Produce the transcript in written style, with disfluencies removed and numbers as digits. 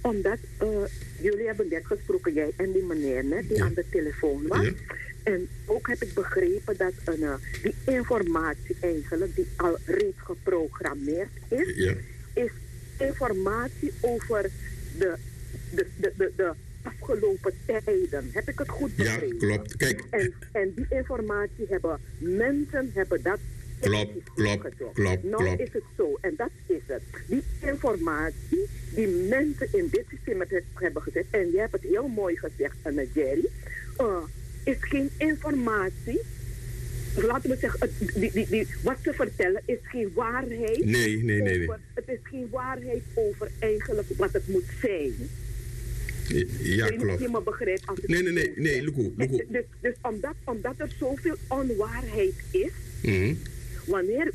omdat jullie hebben net gesproken, jij en die meneer net, die aan de telefoon was. Ja. En ook heb ik begrepen dat die informatie eigenlijk, die al reeds geprogrammeerd is, is informatie over de afgelopen tijden. Heb ik het goed begrepen? Ja, klopt. Kijk. En die informatie mensen hebben dat. Klopt. Is het zo, en dat is het. Die informatie die mensen in dit systeem hebben gezet, en jij hebt het heel mooi gezegd, Jerry, is geen informatie. Laten we zeggen, wat ze vertellen is geen waarheid. Nee. Het is geen waarheid over eigenlijk wat het moet zijn. Ja, klopt. Je me begrijpt als het nee, Luku. Dus omdat er zoveel onwaarheid is, wanneer